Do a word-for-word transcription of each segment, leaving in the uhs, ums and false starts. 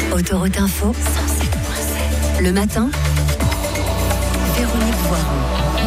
Autoroute Info, cent sept virgule sept. Le matin, Véronique Voiron.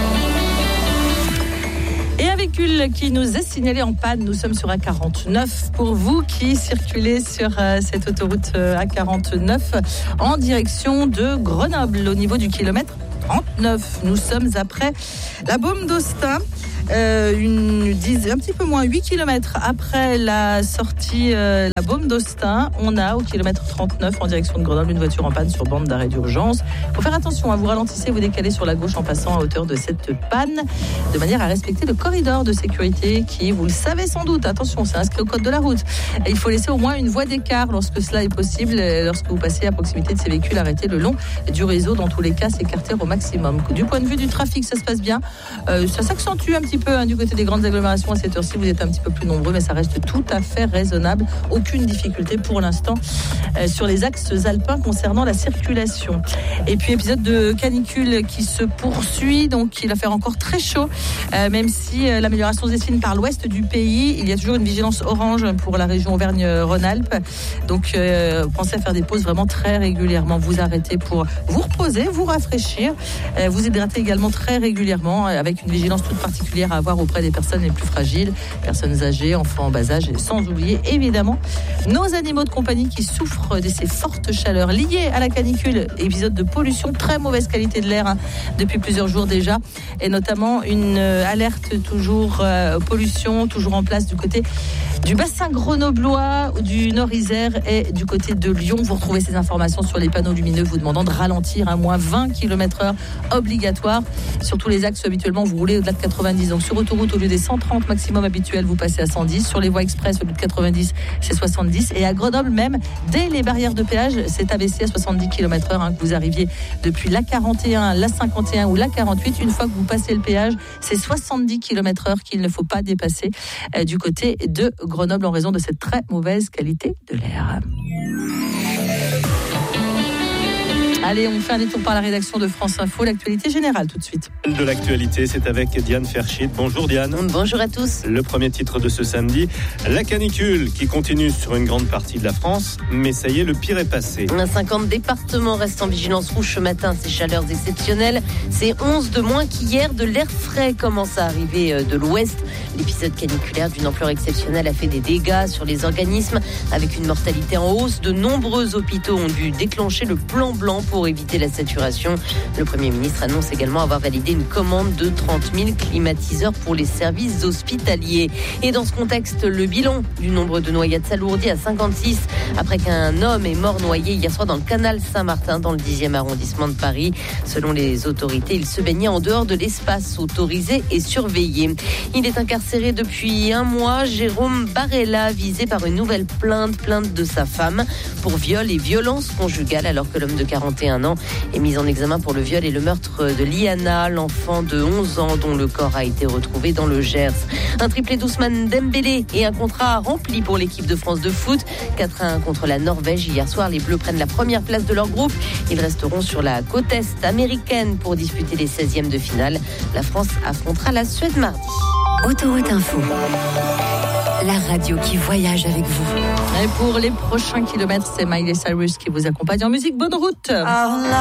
Et un véhicule qui nous est signalé en panne, nous sommes sur A quarante-neuf. Pour vous qui circulez sur euh, cette autoroute euh, A quarante-neuf en direction de Grenoble, au niveau du kilomètre trente-neuf. Nous sommes après la Baume d'Austin. Euh, une dix, un petit peu moins huit kilomètres après la sortie euh, la Baume d'Austin, on a au kilomètre trente-neuf en direction de Grenoble une voiture en panne sur bande d'arrêt d'urgence. Il faut faire attention, hein, vous ralentissez, vous décalez sur la gauche en passant à hauteur de cette panne, de manière à respecter le corridor de sécurité qui, vous le savez sans doute, attention, c'est inscrit au code de la route. Et il faut laisser au moins une voie d'écart lorsque cela est possible, lorsque vous passez à proximité de ces véhicules arrêtés le long du réseau. Dans tous les cas, s'écarter au maximum. Du point de vue du trafic, ça se passe bien. Euh, ça s'accentue un petit peu hein, du côté des grandes agglomérations à cette heure-ci. Vous êtes un petit peu plus nombreux, mais ça reste tout à fait raisonnable. Aucune difficulté pour l'instant euh, sur les axes alpins concernant la circulation. Et puis épisode de canicule qui se poursuit, donc il va faire encore très chaud, euh, même si euh, l'amélioration se dessine par l'ouest du pays. Il y a toujours une vigilance orange pour la région Auvergne-Rhône-Alpes. Donc euh, pensez à faire des pauses vraiment très régulièrement. Vous arrêtez pour vous reposer, vous rafraîchir, euh, vous hydrater également très régulièrement, avec une vigilance toute particulière à avoir auprès des personnes les plus fragiles, personnes âgées, enfants en bas âge, et sans oublier évidemment nos animaux de compagnie qui souffrent de ces fortes chaleurs liées à la canicule. Épisode de pollution, très mauvaise qualité de l'air hein, depuis plusieurs jours déjà, et notamment une euh, alerte toujours euh, pollution, toujours en place du côté du bassin grenoblois, du Nord-Isère et du côté de Lyon. Vous retrouvez ces informations sur les panneaux lumineux vous demandant de ralentir à moins vingt kilomètres heure obligatoire. Sur tous les axes, habituellement, vous roulez au-delà de quatre-vingt-dix. Donc sur autoroute, au lieu des cent trente maximum habituels, vous passez à cent dix. Sur les voies express, au lieu de quatre-vingt-dix, c'est soixante-dix. Et à Grenoble même, dès les barrières de péage, c'est abaissé à soixante-dix kilomètres heure. Hein, que vous arriviez depuis l'A quarante et un, l'A cinquante et un ou l'A quarante-huit. Une fois que vous passez le péage, c'est soixante-dix kilomètres heure qu'il ne faut pas dépasser euh, du côté de Grenoble en raison de cette très mauvaise qualité de l'air. Allez, on fait un détour par la rédaction de France Info, l'actualité générale tout de suite. De l'actualité, c'est avec Diane Ferchit. Bonjour Diane. Bonjour à tous. Le premier titre de ce samedi, la canicule qui continue sur une grande partie de la France, mais ça y est, le pire est passé. cinquante départements restent en vigilance rouge ce matin, ces chaleurs exceptionnelles. C'est onze de moins qu'hier, de l'air frais commence à arriver de l'ouest. L'épisode caniculaire d'une ampleur exceptionnelle a fait des dégâts sur les organismes, avec une mortalité en hausse. De nombreux hôpitaux ont dû déclencher le plan blanc pour éviter la saturation. Le Premier ministre annonce également avoir validé une commande de trente mille climatiseurs pour les services hospitaliers. Et dans ce contexte, le bilan du nombre de noyades s'alourdit à cinquante-six après qu'un homme est mort noyé hier soir dans le canal Saint-Martin dans le dixième arrondissement de Paris. Selon les autorités, il se baignait en dehors de l'espace autorisé et surveillé. Il est incarcéré depuis un mois. Jérôme Barella, visé par une nouvelle plainte, plainte de sa femme pour viol et violence conjugale, alors que l'homme de quarante et un ans est mis en examen pour le viol et le meurtre de Liana, l'enfant de onze ans dont le corps a été retrouvé dans le Gers. Un triplé d'Ousmane Dembélé et un contrat rempli pour l'équipe de France de foot. quatre à un contre la Norvège. Hier soir, les Bleus prennent la première place de leur groupe. Ils resteront sur la côte est américaine pour disputer les seizièmes de finale. La France affrontera la Suède mardi. Autoroute Info, la radio qui voyage avec vous. Et pour les prochains kilomètres, c'est Miley Cyrus qui vous accompagne en musique. Bonne route.